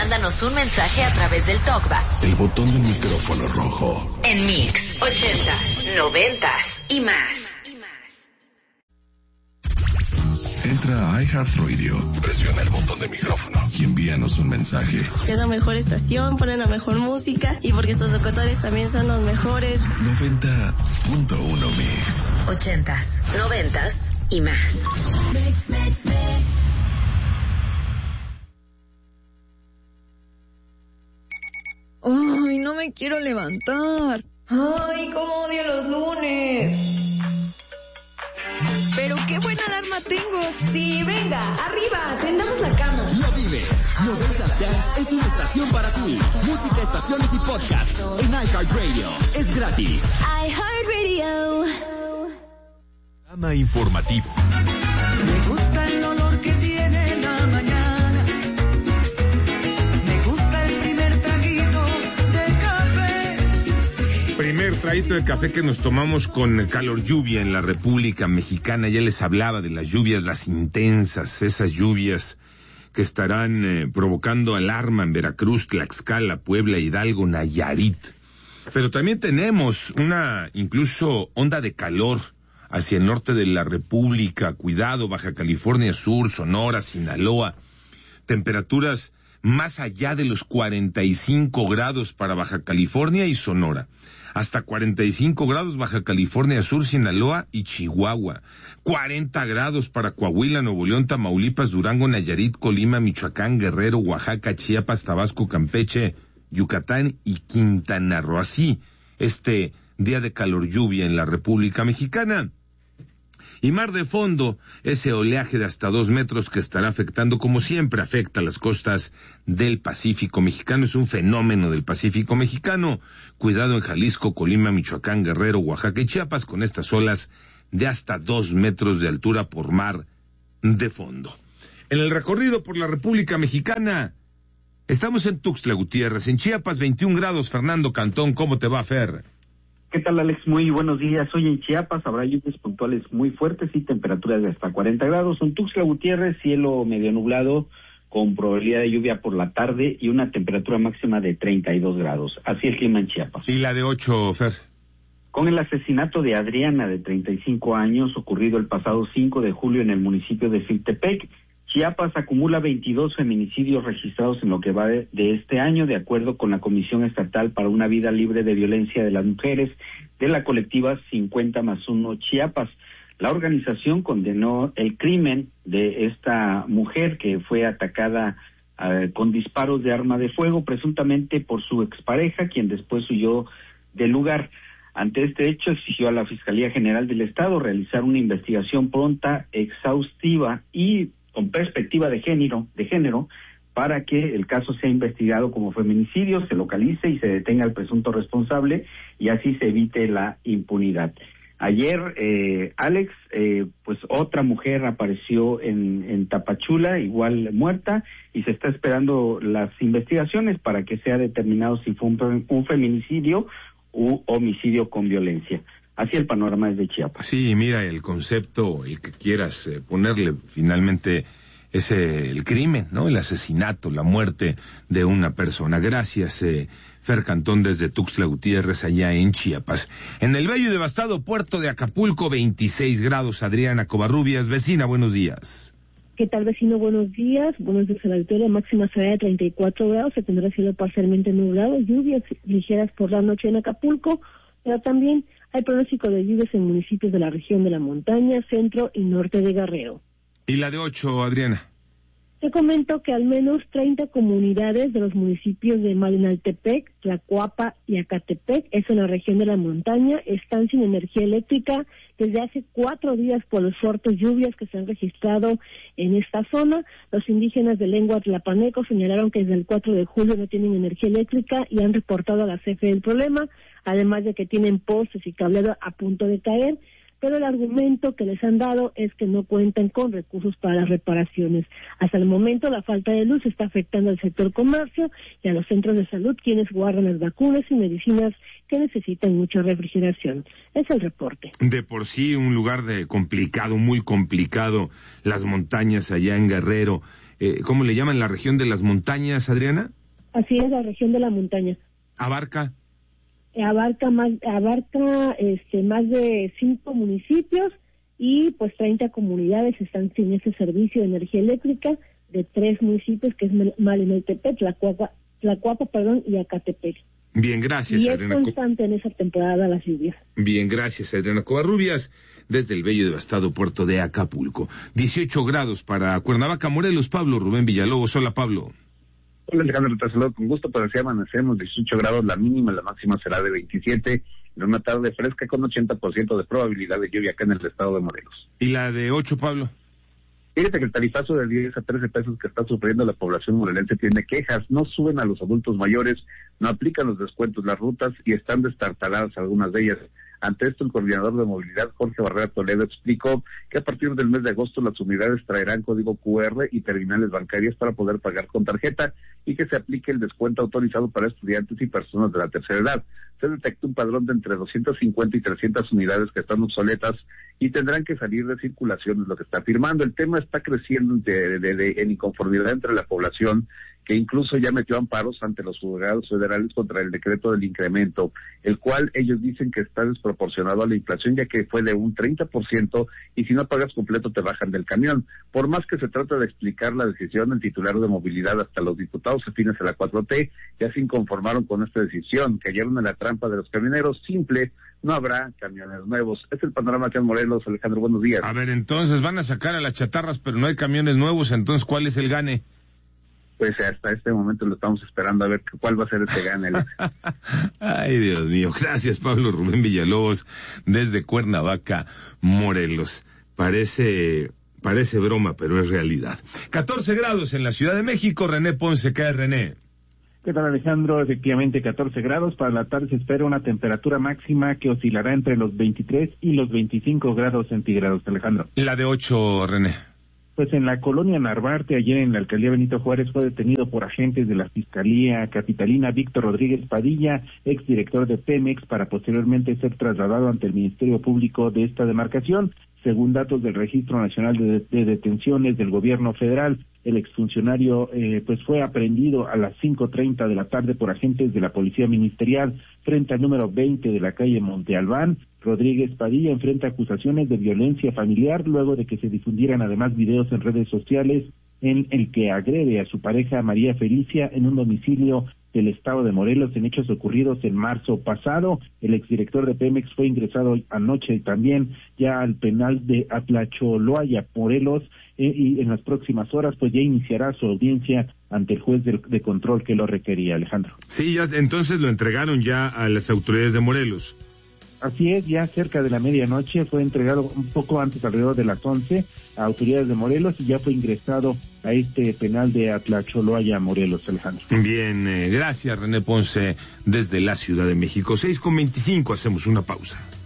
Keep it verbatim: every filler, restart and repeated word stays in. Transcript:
mándanos un mensaje a través del TalkBack. El botón del micrófono rojo. En Mix, ochentas, noventas y más. Entra a iHeartRadio, presiona el botón de micrófono y envíanos un mensaje. Es la mejor estación, ponen la mejor música y porque sus locutores también son los mejores. noventa punto uno Mix. Ochentas, noventas y más. Mix, mix, mix. Ay, no me quiero levantar. Ay, cómo odio los lunes. Pero qué buena alarma tengo. Sí, venga, arriba, tendamos la cama. Lo vives. noventas Dance es una estación para ti. Música, estaciones y podcast en iHeartRadio. Es gratis. iHeartRadio. Programa informativo. Me gusta el olor que tiene la mañana. Me gusta el primer traguito de café. Primer traguito de café que nos tomamos con calor lluvia en la República Mexicana. Ya les hablaba de las lluvias, las intensas, esas lluvias que estarán eh, provocando alarma en Veracruz, Tlaxcala, Puebla, Hidalgo, Nayarit. Pero también tenemos una incluso onda de calor hacia el norte de la República. Cuidado, Baja California Sur, Sonora, Sinaloa. Temperaturas más allá de los cuarenta y cinco grados para Baja California y Sonora. Hasta cuarenta y cinco grados Baja California Sur, Sinaloa y Chihuahua. cuarenta grados para Coahuila, Nuevo León, Tamaulipas, Durango, Nayarit, Colima, Michoacán, Guerrero, Oaxaca, Chiapas, Tabasco, Campeche, Yucatán y Quintana Roo. Así, este día de calor lluvia en la República Mexicana. Y mar de fondo, ese oleaje de hasta dos metros que estará afectando, como siempre afecta a las costas del Pacífico mexicano. Es un fenómeno del Pacífico mexicano. Cuidado en Jalisco, Colima, Michoacán, Guerrero, Oaxaca y Chiapas con estas olas de hasta dos metros de altura por mar de fondo. En el recorrido por la República Mexicana, estamos en Tuxtla Gutiérrez, en Chiapas, veintiún grados. Fernando Cantón, ¿cómo te va, Fer? ¿Qué tal, Alex? Muy buenos días. Hoy en Chiapas habrá lluvias puntuales muy fuertes y temperaturas de hasta cuarenta grados. En Tuxtla Gutiérrez, cielo medio nublado con probabilidad de lluvia por la tarde y una temperatura máxima de treinta y dos grados. Así el clima en Chiapas. ¿Y la de ocho, Fer? Con el asesinato de Adriana, de treinta y cinco años, ocurrido el pasado cinco de julio en el municipio de Siltepec, Chiapas acumula veintidós feminicidios registrados en lo que va de, de este año, de acuerdo con la Comisión Estatal para una Vida Libre de Violencia de las Mujeres de la colectiva cincuenta más uno Chiapas. La organización condenó el crimen de esta mujer que fue atacada uh, con disparos de arma de fuego, presuntamente por su expareja, quien después huyó del lugar. Ante este hecho, exigió a la Fiscalía General del Estado realizar una investigación pronta, exhaustiva y con perspectiva de género, de género, para que el caso sea investigado como feminicidio, se localice y se detenga al presunto responsable y así se evite la impunidad. Ayer, eh, Alex, eh, pues otra mujer apareció en, en Tapachula, igual muerta, y se está esperando las investigaciones para que sea determinado si fue un, un feminicidio u homicidio con violencia. Así el panorama es de Chiapas. Sí, mira, el concepto, el que quieras eh, ponerle, finalmente es eh, el crimen, ¿no? El asesinato, la muerte de una persona. Gracias, eh, Fer Cantón, desde Tuxtla Gutiérrez, allá en Chiapas. En el bello y devastado puerto de Acapulco, veintiséis grados. Adriana Covarrubias, vecina, buenos días. ¿Qué tal, vecino? Buenos días. Buenos días a la auditoría. Máxima será de treinta y cuatro grados. Se tendrá cielo parcialmente nublado. Lluvias ligeras por la noche en Acapulco, pero también hay pronóstico de lluvias en municipios de la región de la montaña, centro y norte de Guerrero. ¿Y la de ocho, Adriana? Te comento que al menos treinta comunidades de los municipios de Malinaltepec, Tlacoapa y Acatepec, eso en la región de la montaña, están sin energía eléctrica desde hace cuatro días por las fuertes lluvias que se han registrado en esta zona. Los indígenas de lengua tlapaneco señalaron que desde el cuatro de julio no tienen energía eléctrica y han reportado a la C F E el problema, además de que tienen postes y cableado a punto de caer, pero el argumento que les han dado es que no cuentan con recursos para las reparaciones. Hasta el momento la falta de luz está afectando al sector comercio y a los centros de salud, quienes guardan las vacunas y medicinas que necesitan mucha refrigeración. Es el reporte. De por sí un lugar de complicado, muy complicado, las montañas allá en Guerrero. eh, ¿cómo le llaman? ¿La región de las montañas, Adriana? Así es, la región de la montaña. ¿Abarca? Abarca más, abarca este, más de cinco municipios y pues treinta comunidades están sin ese servicio de energía eléctrica de tres municipios, que es Malinaltepec, Tlacuapa, Tlacuapa, perdón, y Acatepec. Bien, gracias, y Adriana. Y es constante en esa temporada las lluvias. Bien, gracias, Adriana Covarrubias, desde el bello y devastado puerto de Acapulco. dieciocho grados para Cuernavaca, Morelos. Pablo Rubén Villalobos. Hola, Pablo. Hola, Alejandro, te saludo con gusto. Para así amanecemos, dieciocho grados, la mínima, la máxima será de veintisiete, en una tarde fresca con ochenta por ciento de probabilidad de lluvia acá en el estado de Morelos. ¿Y la de ocho, Pablo? Fíjate que el tarifazo de diez a trece pesos que está sufriendo la población morelense tiene quejas, no suben a los adultos mayores, no aplican los descuentos, las rutas y están destartaladas algunas de ellas. Ante esto, el coordinador de movilidad, Jorge Barrera Toledo, explicó que a partir del mes de agosto las unidades traerán código cu erre y terminales bancarias para poder pagar con tarjeta y que se aplique el descuento autorizado para estudiantes y personas de la tercera edad. Se detectó un padrón de entre doscientas cincuenta y trescientas unidades que están obsoletas y tendrán que salir de circulación, es lo que está afirmando. El tema está creciendo de, de, de, en inconformidad entre la población, que incluso ya metió amparos ante los juzgados federales contra el decreto del incremento, el cual ellos dicen que está desproporcionado a la inflación, ya que fue de un treinta por ciento y si no pagas completo te bajan del camión. Por más que se trata de explicar la decisión, el titular de movilidad hasta los diputados afines a la cuatro T ya se inconformaron con esta decisión, cayeron en la trampa de los camioneros. Simple, no habrá camiones nuevos. Es el panorama acá en Morelos. Alejandro, buenos días. A ver, entonces van a sacar a las chatarras, pero no hay camiones nuevos, entonces ¿cuál es el gane? Pues hasta este momento lo estamos esperando a ver cuál va a ser este gane. Ay, Dios mío. Gracias, Pablo Rubén Villalobos, desde Cuernavaca, Morelos. Parece, parece broma, pero es realidad. catorce grados en la Ciudad de México. René Ponce, ¿qué es, René? ¿Qué tal, Alejandro? Efectivamente, catorce grados. Para la tarde se espera una temperatura máxima que oscilará entre los veintitrés y los veinticinco grados centígrados, Alejandro. La de ocho, René. Pues en la colonia Narvarte, ayer en la alcaldía Benito Juárez, fue detenido por agentes de la Fiscalía Capitalina Víctor Rodríguez Padilla, exdirector de Pemex, para posteriormente ser trasladado ante el Ministerio Público de esta demarcación. Según datos del Registro Nacional de, de Detenciones del Gobierno Federal, el exfuncionario eh, pues fue aprehendido a las cinco treinta de la tarde por agentes de la Policía Ministerial frente al número veinte de la calle Monte Albán. Rodríguez Padilla enfrenta acusaciones de violencia familiar luego de que se difundieran además videos en redes sociales en el que agrede a su pareja María Felicia en un domicilio del estado de Morelos en hechos ocurridos en marzo pasado. El exdirector de Pemex fue ingresado anoche también ya al penal de Atlacholoaya, Morelos, eh, y en las próximas horas pues ya iniciará su audiencia ante el juez de, de control que lo requería, Alejandro. Sí, ya entonces lo entregaron ya a las autoridades de Morelos. Así es, ya cerca de la medianoche fue entregado un poco antes, alrededor de las once, a autoridades de Morelos y ya fue ingresado a este penal de Atlacholoaya, Morelos, Alejandro. Bien, eh, gracias René Ponce desde la Ciudad de México. seis con veinticinco, hacemos una pausa.